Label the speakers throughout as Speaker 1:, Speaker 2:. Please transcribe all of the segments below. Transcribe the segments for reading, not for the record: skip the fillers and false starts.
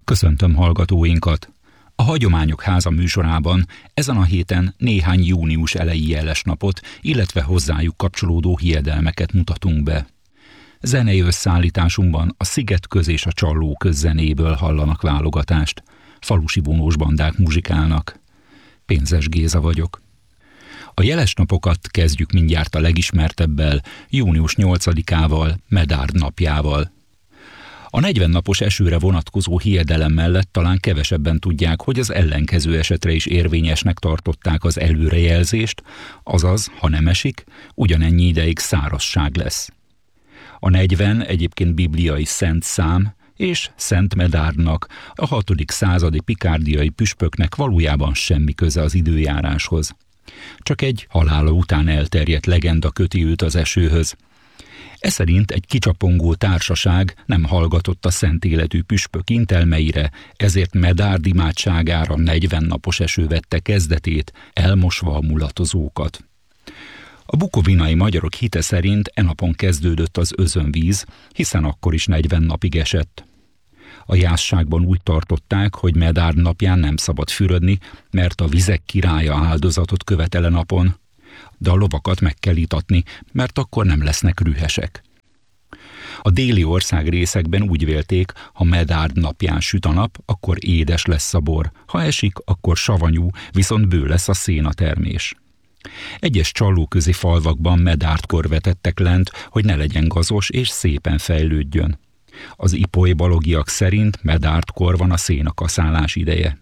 Speaker 1: Köszöntöm hallgatóinkat! A Hagyományok Háza műsorában ezen a héten néhány június eleji jelesnapot, illetve hozzájuk kapcsolódó hiedelmeket mutatunk be. Zenei összeállításunkban a Szigetköz és a Csallóköz zenéből hallanak válogatást. Falusi vonós bandák muzsikálnak. Pénzes Géza vagyok. A jelesnapokat kezdjük mindjárt a legismertebbel, június 8-ával, Medárd napjával. A 40 napos esőre vonatkozó hiedelem mellett talán kevesebben tudják, hogy az ellenkező esetre is érvényesnek tartották az előrejelzést, azaz, ha nem esik, ugyanennyi ideig szárazság lesz. A 40 egyébként bibliai szent szám, és Szent Medárdnak, a 6. századi pikárdiai püspöknek valójában semmi köze az időjáráshoz. Csak egy halála után elterjedt legenda köti őt az esőhöz. Eszerint egy kicsapongó társaság nem hallgatott a szent életű püspök intelmeire, ezért Medárd imádságára 40 napos eső vette kezdetét, elmosva a mulatozókat. A bukovinai magyarok hite szerint e napon kezdődött az özönvíz, hiszen akkor is 40 napig esett. A jászságban úgy tartották, hogy Medárd napján nem szabad fürödni, mert a vizek királya áldozatot követele napon, de a lovakat meg kell itatni, mert akkor nem lesznek rühesek. A déli országrészekben úgy vélték, ha Medárd napján süt a nap, akkor édes lesz a bor, ha esik, akkor savanyú, viszont bő lesz a szénatermés. Egyes csallóközi falvakban Medárdkor vetettek lent, hogy ne legyen gazos és szépen fejlődjön. Az ipoly balogiak szerint Medárdkor van a szénakaszálás ideje.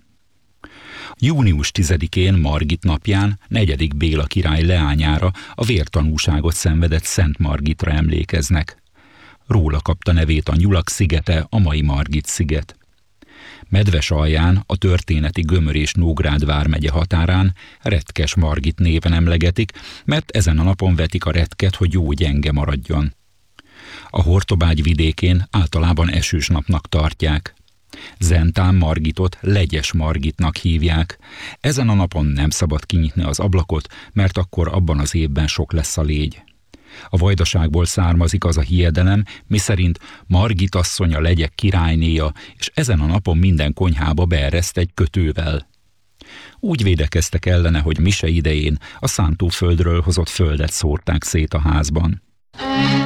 Speaker 1: Június 10-én Margit napján 4. Béla király leányára, a vértanúságot szenvedett Szent Margitra emlékeznek. Róla kapta nevét a Nyulak szigete, a mai Margit-sziget. Medvesalján, a történeti Gömör és Nógrád vármegye határán Retkes Margit néven emlegetik, mert ezen a napon vetik a retket, hogy jó gyenge maradjon. A Hortobágy vidékén általában esős napnak tartják. Zentán Margitot Legyes Margitnak hívják. Ezen a napon nem szabad kinyitni az ablakot, mert akkor abban az évben sok lesz a légy. A vajdaságból származik az a hiedelem, miszerint Margit asszony a legyek királynéja, és ezen a napon minden konyhába beereszt egy kötővel. Úgy védekeztek ellene, hogy mise idején a szántóföldről hozott földet szórták szét a házban.